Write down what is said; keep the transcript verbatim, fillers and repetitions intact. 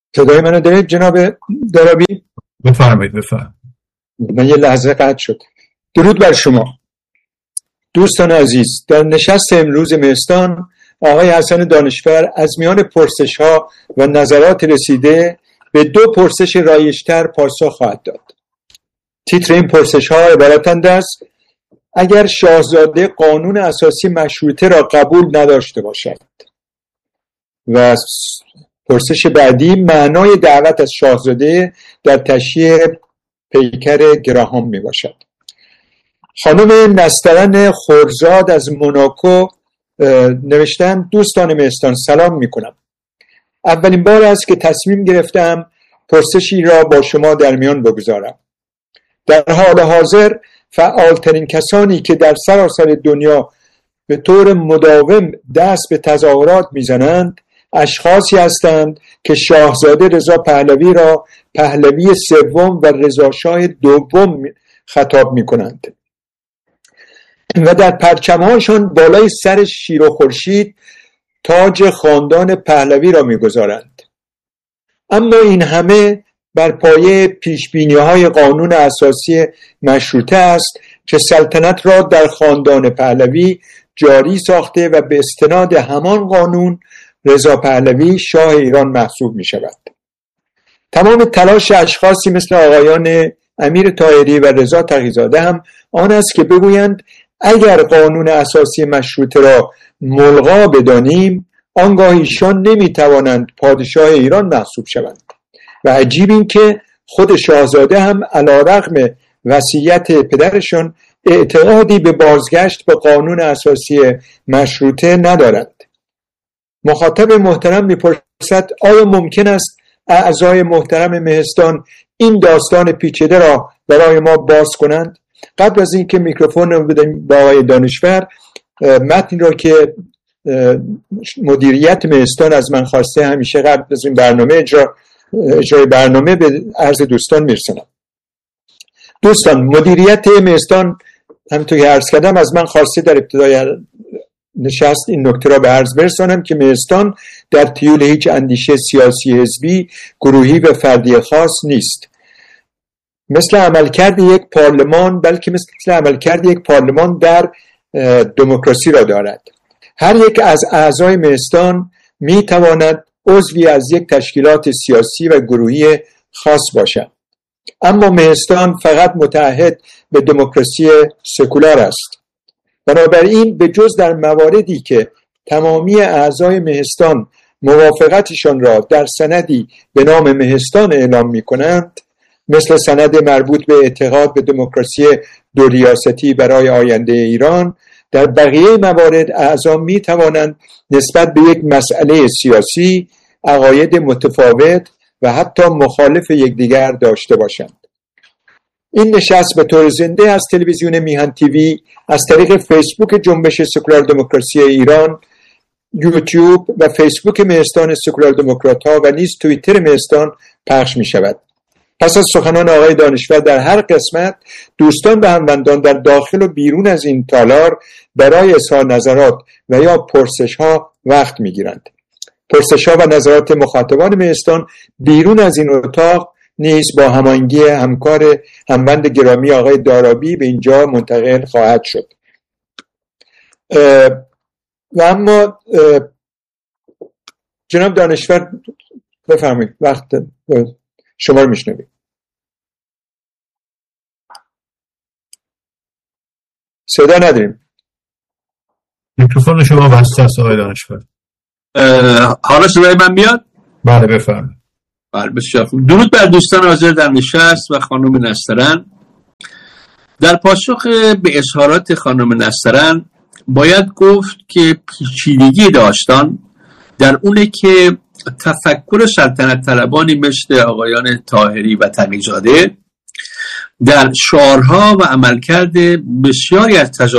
صدای منو دارید جناب دارابی؟ بفرمایید بفرمایید. من یه لحظه قطع شد. درود بر شما دوستان عزیز. در نشست امروز مهستان آقای حسن دانشور از میان پرسش ها و نظرات رسیده به دو پرسش رایج‌تر پاسخ خواهد داد. تیتر این پرسش ها عبارتند از: اگر شاهزاده قانون اساسی مشروطه را قبول نداشته باشد، و پرسش بعدی معنای دعوت از شاهزاده در تشییع پیکر گراهام می باشد. خانم نسترن خورزاد از موناکو نوشتن: دوستان مهستان سلام می کنم. اولین بار است که تصمیم گرفتم پرسشی را با شما در میان بگذارم. در حال حاضر فعالترین کسانی که در سراسر دنیا به طور مداوم دست به تظاهرات میزنند اشخاصی هستند که شاهزاده رضا پهلوی را پهلوی سوم و رضاشاه دوم خطاب میکنند و در پرچمهاشان بالای سر شیر و خورشید تاج خاندان پهلوی را میگذارند. اما این همه بر پایه پیشبینی‌های قانون اساسی مشروطه است که سلطنت را در خاندان پهلوی جاری ساخته و به استناد همان قانون رضا پهلوی شاه ایران محسوب می شود. تمام تلاش اشخاصی مثل آقایان امیر طاهری و رضا تقی‌زاده هم آن است که بگویند اگر قانون اساسی مشروطه را ملغا بدانیم آنگاه ایشان نمی توانند پادشاه ایران محسوب شوند. و عجیب این که خود شاهزاده هم علیرغم وصیت پدرشان اعتقادی به بازگشت به قانون اساسی مشروطه ندارند. مخاطب محترم میپرسد آیا ممکن است اعضای محترم مهستان این داستان پیچیده را برای ما باز کنند؟ قبل از اینکه میکروفون رو بدیم با آقای دانشور، متنی را که مدیریت مهستان از من خواسته همیشه قبل از این برنامه اجرا اجرای برنامه به عرض دوستان میرسونم. دوستان، مدیریت مهستان همونطور که عرض کردم از من خواسته در ابتدای نشست این نکته را به عرض برسانم که مهستان در تیول هیچ اندیشه سیاسی حزبی، گروهی و فردی خاص نیست. مثل عملکرد یک پارلمان، بلکه مثل عملکرد یک پارلمان در دموکراسی را دارد. هر یک از اعضای مهستان می تواند عضوی از یک تشکیلات سیاسی و گروهی خاص باشد. اما مهستان فقط متعهد به دموکراسی سکولار است. بنابراین به جز در مواردی که تمامی اعضای مهستان موافقتشان را در سندی به نام مهستان اعلام می کنند، مثل سند مربوط به اعتقاد به دموکراسی دو ریاستی برای آینده ایران، در بقیه موارد اعضا می توانند نسبت به یک مسئله سیاسی عقاید متفاوت و حتی مخالف یکدیگر داشته باشند. این نشست به طور زنده از تلویزیون میهن تیوی، از طریق فیسبوک جنبش سکولار دموکراسی ایران، یوتیوب و فیسبوک مهستان سکولار دموکرات ها و نیز توییتر مهستان پخش می شود. پس از سخنان آقای دانشور در هر قسمت دوستان و هموندان در داخل و بیرون از این تالار برای اظهار نظرات و یا پرسش ها وقت می گیرند. پرسش ها و نظرات مخاطبان مهستان بیرون از این اتاق نیز با هماهنگی همکار هموند گرامی آقای دارابی به اینجا منتقل خواهد شد. و اما جناب دانشور بفرمایید، وقت شما رو میشنوید. صدا نداریم. میکروفون شما بسته است آقای دانشور. حالا صدای من میاد؟ بله بفرمایید. بله بسیار خوب. درود بر دوستان حاضر در نشست و خانم نسترن. در پاسخ به اظهارات خانم نسترن باید گفت که پیچیدگی داستان در اونه که تفکر سلطنت طلبانی مثل آقایان طاهری و تقی‌زاده در شعارها و عملکرد بسیاری از